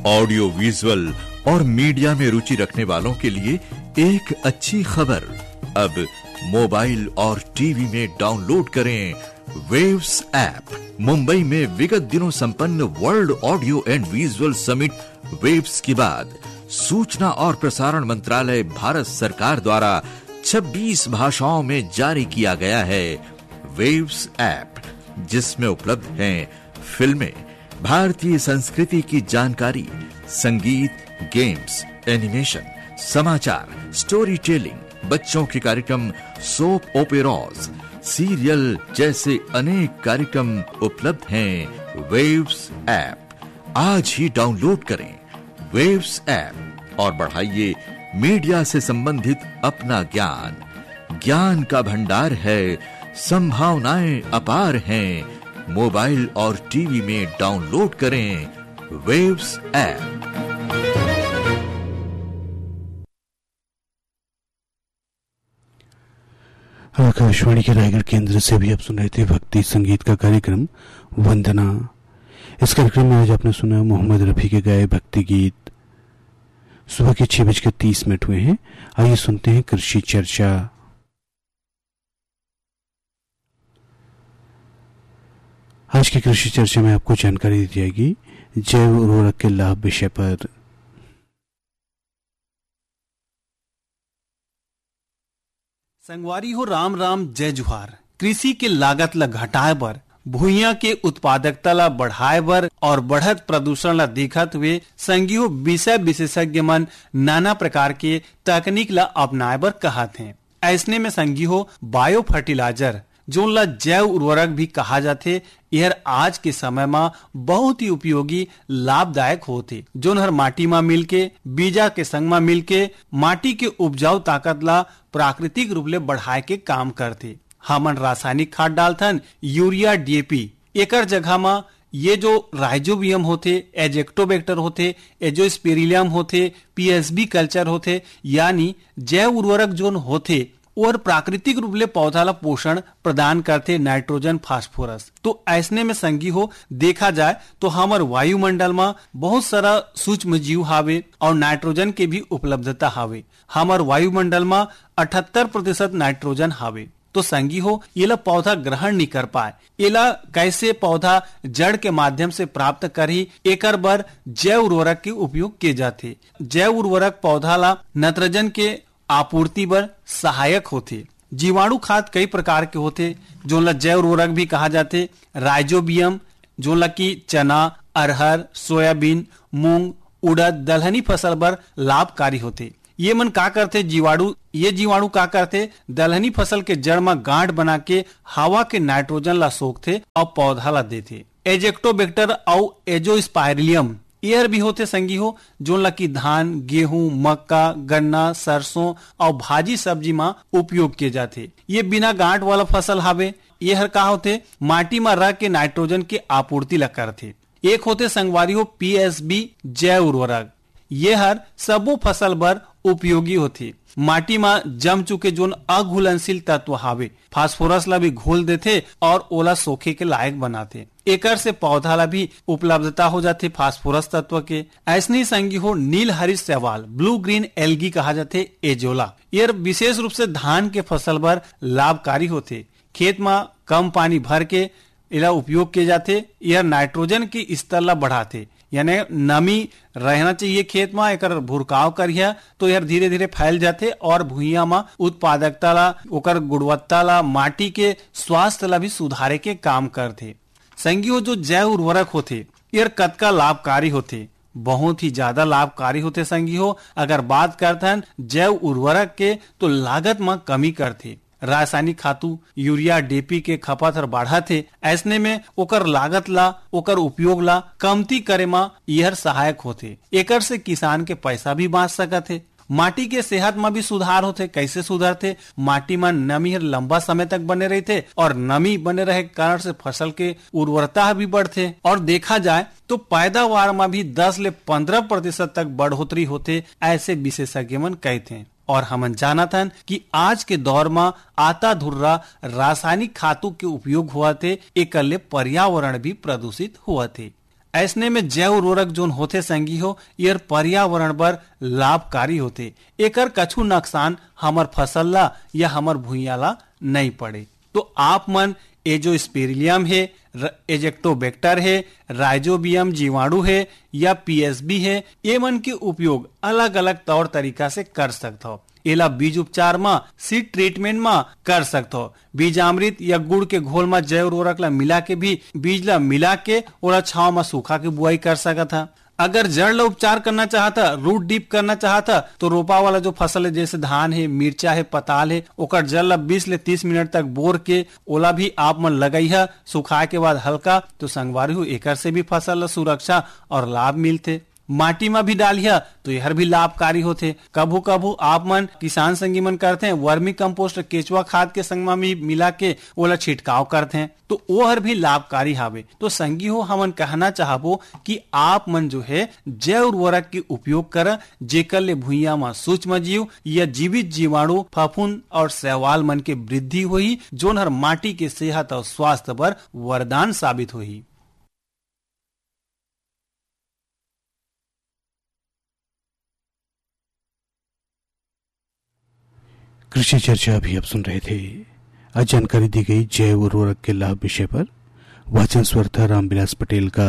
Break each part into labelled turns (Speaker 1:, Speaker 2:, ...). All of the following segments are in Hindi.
Speaker 1: ऑडियो विजुअल और मीडिया में रुचि रखने वालों के लिए एक अच्छी खबर। अब मोबाइल और टीवी में डाउनलोड करें वेव्स ऐप। मुंबई में विगत दिनों संपन्न world audio and visual summit waves के बाद सूचना और प्रसारण मंत्रालय भारत सरकार द्वारा 26 भाषाओं में जारी किया गया है वेव्स ऐप, जिसमें उपलब्ध हैं फिल्में, भारतीय संस्कृति की जानकारी, संगीत, गेम्स, एनिमेशन, समाचार, स्टोरी टेलिंग, बच्चों के कार्यक्रम, सोप ओपेराज, सीरियल जैसे अनेक कार्यक्रम उपलब्ध हैं वेव्स ऐप। आज ही डाउनलोड करें वेव्स ऐप और बढ़ाइए मीडिया से संबंधित अपना ज्ञान। ज्ञान का भंडार है, संभावनाएं अपार हैं। मोबाइल और टीवी में डाउनलोड करें वेव्स ऐप।
Speaker 2: आकाशवाणी के रायगढ़ केंद्र से भी आप सुन रहे थे भक्ति संगीत का कार्यक्रम वंदना। इस कार्यक्रम में आज आपने सुना मोहम्मद रफी के गाए भक्ति गीत। सुबह के 6:30 हुए हैं। आइए सुनते हैं कृषि चर्चा। आज की कृषि चर्चा में आपको जानकारी दी जाएगी जैव उर्वरक के लाभ विषय पर।
Speaker 3: संगवारी हो राम राम जय जुहार। कृषि के लागत ला घटाए बर, भूइयां के उत्पादकता ला बढ़ाए बर और बढ़त प्रदूषण ला देखत हुए संगियो विषय विशेषज्ञ मन नाना प्रकार के तकनीक ला अपनाए बर कहत हैं। ऐसने में संगियो बायो फर्टिलाइजर जो ला जैव उर्वरक भी कहा जाथे, यह आज के समय में बहुत ही उपयोगी लाभदायक होते, जोन हर माटी में मिलके बीजा के संग में मिलके माटी के उपजाऊ ताकत ला प्राकृतिक रूप ले बढ़ाए के काम करते। हमन रासायनिक खाद डालथन, यूरिया, डीएपी, एकर जगह में ये जो राइजोबियम होते, एजेक्टोबैक्टर होते, एजोस्पेरिलियम होते, पीएसबी कल्चर होते, यानी जैव उर्वरक जोन होते और प्राकृतिक रूप ले पौधा ला पोषण प्रदान करते, नाइट्रोजन, फास्फोरस। तो ऐसने में संगी हो देखा जाए तो हमार वायुमंडल में बहुत सारा सूक्ष्म जीव हावे और नाइट्रोजन के भी उपलब्धता हावे। हमार वायुमंडल में 78% नाइट्रोजन हावे। तो संगी हो ये ला पौधा ग्रहण नहीं कर पाए, एला कैसे पौधा जड़ के माध्यम से प्राप्त करी, एकर बर जैव उर्वरक के उपयोग किए जाते। जैव उर्वरक पौधा ला नाइट्रोजन के आपूर्ति बर सहायक होते। जीवाणु खाद कई प्रकार के होते, जो ला जैव उर्वरक भी कहा जाते। राइजोबियम जो ला की चना, अरहर, सोयाबीन, मूंग, उड़द, दलहनी फसल बर लाभकारी होते। ये मन का करते ये जीवाणु का करते, दलहनी फसल के जड़ में गांठ बना के हवा के नाइट्रोजन ला सोखते और पौधा ला देते। एजेक्टोबैक्टर और एजोस्पाइरिलियम यह भी होते संगी हो, जो ला की धान, गेहूं, मक्का, गन्ना, सरसों और भाजी सब्जी में उपयोग किए जाते। ये बिना गांठ वाला फसल हावे। यह का होते, माटी में रह के नाइट्रोजन की आपूर्ति ला करते। एक होते संगवारी हो पीएसबी जैव उर्वरक, ये हर सबो फसल बर उपयोगी होती। माटी में जम चुके जोन अघुलनशील तत्व हावे, फास्फोरस ला भी घोल देते और ओला सोखे के लायक बनाते। एकर से पौधा ला भी उपलब्धता हो जाती फास्फोरस तत्व के। ऐसनी संगी हो नील हरित शैवाल, ब्लू ग्रीन एल्गी कहा जाते, एजोला। यह विशेष रूप से धान के फसल बर लाभकारी होते। खेत में कम पानी भर के इला उपयोग किए जाते। यह नाइट्रोजन की स्तर ला बढ़ाते, यानी नमी रहना चाहिए खेत में। एकर भुरकाव करिया तो यह धीरे धीरे फैल जाते और भूइया में उत्पादकता ला, ओकर गुणवत्ता ला, माटी के स्वास्थ्य ला भी सुधारे के काम करते। संगियो जो जैव उर्वरक होते यह कतका लाभकारी होते, बहुत ही ज्यादा लाभकारी होते संगियो। अगर बात करते हैं जैव उर्वरक के तो लागत में कमी करते। रासायनिक खातू यूरिया, डीएपी के खपत हर बढ़ाते। ऐसने में ओकर लागत ला, ओकर उपयोग ला कमती करे में यह सहायक होते। एकर से किसान के पैसा भी बाँच सकते। माटी के सेहत में भी सुधार होते। कैसे सुधारते, माटी में नमी हर लंबा समय तक बने रहते और नमी बने रहे कारण से फसल के उर्वरता भी बढ़ते। और देखा जाए तो पैदावार में भी 10 से 15% तक बढ़ोतरी होते, ऐसे विशेषज्ञ मन कहते हैं। और हमन जानत हन कि आज के दौर में आता धुर्रा रासायनिक खातू के उपयोग हुआ थे, एक पर्यावरण भी प्रदूषित हुआ थे। ऐसने में जैव उर्वरक जोन होते संगी हो ये पर्यावरण पर लाभकारी होते, एकर कछु नुकसान हमर फसल ला या हमर भुइया ला नहीं पड़े। तो आप मन ये जो स्पिरिलियम है, एजेक्टोबैक्टर है, राइजोबियम जीवाणु है या पीएसबी है, ये मन के उपयोग अलग अलग तौर तरीका से कर सकते हो। एला बीज उपचार में, सीड ट्रीटमेंट में कर सकते हो। बीजामृत या गुड़ के घोल में जैव उर्वरक ला मिला के भी बीज ला मिला के ओला छाव में सूखा के बुआई कर सकता है। अगर जड़ ला उपचार करना चाहता, रूट डीप करना चाहता, तो रोपा वाला जो फसल है जैसे धान है, मिर्चा है, पताल है, ओकर जड़ ला 20 ले 30 मिनट तक बोर के ओला भी आप मन लगाई है, सुखाए के बाद हल्का, तो संगवारी हो एकर से भी फसल ला सुरक्षा और लाभ मिलते। माटी में भी डालिया तो यह भी लाभकारी होते। कभू कभू आप मन किसान संगी मन करते हैं वर्मी कंपोस्ट केचुआ खाद के संग में मिला के ओला छिटकाव करते हैं, तो वो हर भी लाभकारी हावे। तो संगी हो हमन कहना चाहबो कि आप मन जो है जैव उर्वरक के उपयोग कर, जेकर ले भुइया में सूक्ष्म जीव या जीवित जीवाणु, फफूंद और शैवाल मन के वृद्धि हुई, जोन हर माटी के सेहत और स्वास्थ्य पर वरदान साबित हुई।
Speaker 2: कृषि चर्चा अभी आप सुन रहे थे। आज जानकारी दी गई जैव उर्वरक के लाभ विषय पर। वाचन स्वर था रामविलास पटेल का।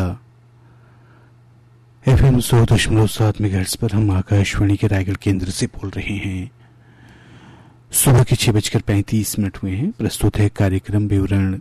Speaker 2: FM 100.7 मेगाहर्ट्ज पर हम आकाशवाणी के रायगढ़ केंद्र से बोल रहे हैं। सुबह के 6:35 हुए हैं। प्रस्तुत है कार्यक्रम विवरण।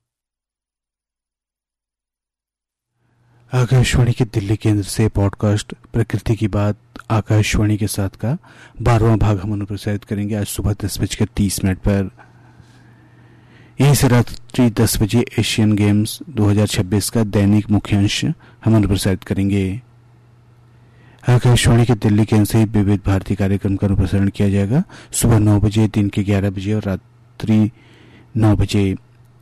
Speaker 2: आकाशवाणी के दिल्ली केंद्र से पॉडकास्ट प्रकृति की बात आकाशवाणी के साथ का 12वां भाग हम अनुप्रसारित करेंगे आज सुबह 10:30 पर। यहीं से रात्रि 10 बजे एशियन गेम्स 2026 का दैनिक मुख्यांश हम अनुप्रसारित करेंगे। आकाशवाणी के दिल्ली केंद्र से विविध भारती कार्यक्रम का अनुप्रसारण किया जाएगा सुबह 9 बजे, दिन के 11 बजे और रात्रि 9 बजे।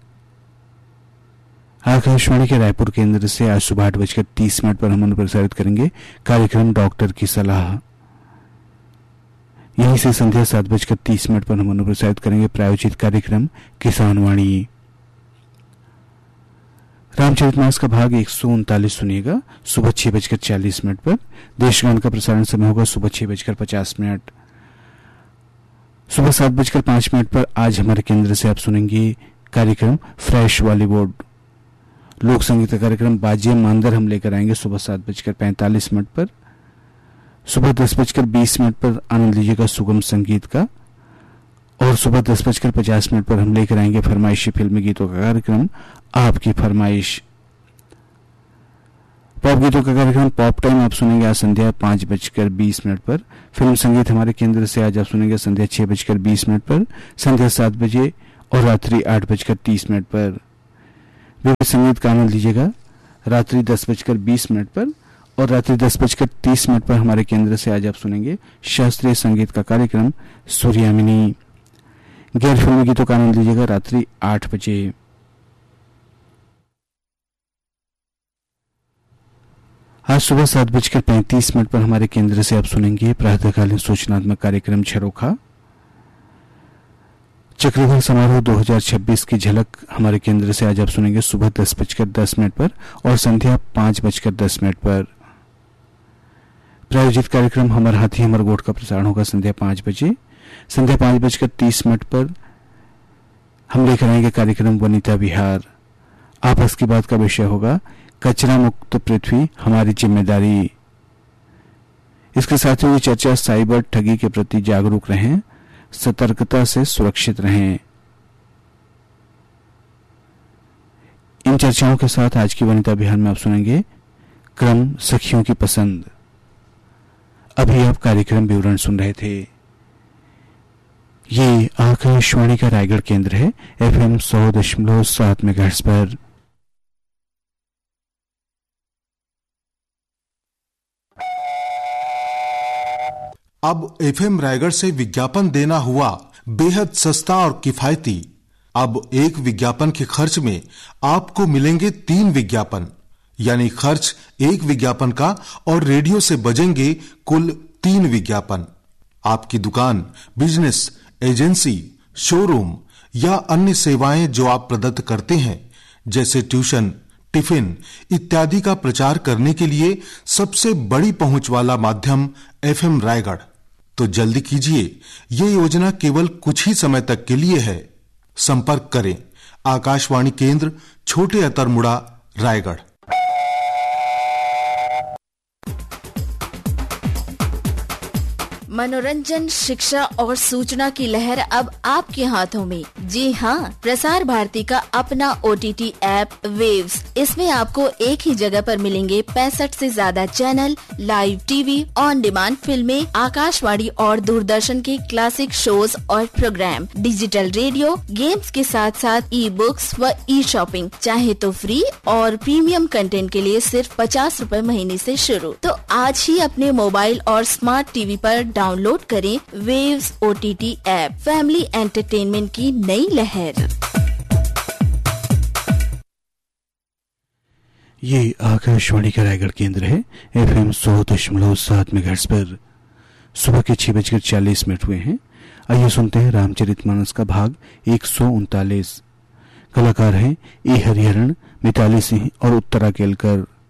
Speaker 2: आकाशवाणी के रायपुर केंद्र से आज सुबह 8:30 पर हम अनुप्रसारित करेंगे कार्यक्रम डॉक्टर की सलाह। यहीं से संध्या 7:30 पर हम अनुप्रसारित करेंगे प्रायोजित कार्यक्रम किसान वाणी। रामचरितमानस का भाग 139 सुनिएगा सुबह 6:40 पर। देशगान का प्रसारण समय होगा सुबह 6:50। सुबह 7:05 पर आज हमारे केंद्र से आप सुनेंगे कार्यक्रम फ्रेश बॉलीवुड। लोक संगीत का कार्यक्रम बाजे मांदर हम लेकर आएंगे सुबह 7:45 पर। सुबह 10:20 पर आनंद लीजिएगा सुगम संगीत का। और सुबह 10:50 पर हम लेकर आएंगे फरमाइशी फिल्मी गीतों का कार्यक्रम आपकी फरमाइश। पॉप गीतों का कार्यक्रम पॉप टाइम आप सुनेंगे आज संध्या 5:20 पर। फिल्म संगीत हमारे केंद्र से आज आप सुनेंगे संध्या 6:20 पर, संध्या 7 बजे और रात्रि 8:30 पर। विविध संगीत का आनंद लीजिएगा रात्रि 10:20 पर और रात्रि 10:30 पर हमारे केंद्र से आज आप सुनेंगे शास्त्रीय संगीत का कार्यक्रम सूर्यामिनी। गैर फिल्मी गीतों का आनंद लीजिएगा रात्रि 8 बजे। आज सुबह 7:35 पर हमारे केंद्र से आप सुनेंगे प्रातःकालीन सूचनात्मक कार्यक्रम झरोखा। चक्रधर समारोह 2026 की झलक हमारे केंद्र से आज आप सुनेंगे सुबह 10:10 पर और संध्या 5:10 पर। प्रायोजित कार्यक्रम हमर हाथी हमर गोठ का प्रसारण होगा संध्या 5 बजे। संध्या 5:30 पर हम लेकर आएंगे कार्यक्रम वनिता विहार। आपस की बात का विषय होगा कचरा मुक्त पृथ्वी हमारी जिम्मेदारी। इसके साथ ही चर्चा साइबर ठगी के प्रति जागरूक रहें, सतर्कता से सुरक्षित रहें। इन चर्चाओं के साथ आज की वनिता विहार में आप सुनेंगे क्रम सखियों की पसंद। अभी आप कार्यक्रम विवरण सुन रहे थे। ये आकाशवाणी का रायगढ़ केंद्र है FM 100.7 मेगाहर्ट्ज पर।
Speaker 4: अब FM रायगढ़ से विज्ञापन देना हुआ बेहद सस्ता और किफायती। अब एक विज्ञापन के खर्च में आपको मिलेंगे 3 विज्ञापन, यानी खर्च 1 विज्ञापन का और रेडियो से बजेंगे कुल 3 विज्ञापन। आपकी दुकान, बिजनेस, एजेंसी, शोरूम या अन्य सेवाएं जो आप प्रदत्त करते हैं, जैसे ट्यूशन, टिफिन इत्यादि का प्रचार करने के लिए सबसे बड़ी पहुंच वाला माध्यम एफएम रायगढ़। तो जल्दी कीजिए, ये योजना केवल कुछ ही समय तक के लिए है। संपर्क करें आकाशवाणी केंद्र, छोटे अतरमुड़ा, रायगढ़।
Speaker 5: मनोरंजन, शिक्षा और सूचना की लहर अब आपके हाथों में। जी हाँ, प्रसार भारती का अपना OTT ऐप वेव्स। इसमें आपको एक ही जगह पर मिलेंगे 65 से ज्यादा channel, live TV, on demand फिल्में, आकाशवाणी और दूरदर्शन के क्लासिक शोज और प्रोग्राम, डिजिटल रेडियो, गेम्स के साथ साथ ई बुक्स व ई शॉपिंग। चाहे तो फ्री और प्रीमियम कंटेंट के लिए सिर्फ 50 रुपए महीने से शुरू। तो आज ही अपने मोबाइल और स्मार्ट टीवी पर डाउनलोड करें waves OTT app. Family entertainment की नई लहर।
Speaker 2: ये आकाशवाणी का रायगढ़ केंद्र है। FM 100.7 मेगाहर्ट्ज पर सुबह के 6:40 हुए हैं। आइए सुनते हैं रामचरितमानस का भाग 139। कलाकार हैं ए हरिहरन, मिताली सिंह और उत्तरा केलकर।